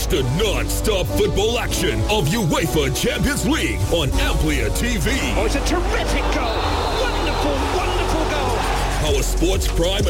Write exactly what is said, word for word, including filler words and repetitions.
Watch the non-stop football action of UEFA Champions League on Amplia T V. Oh, it's a terrific goal. Wonderful, wonderful goal. Our Sports Prime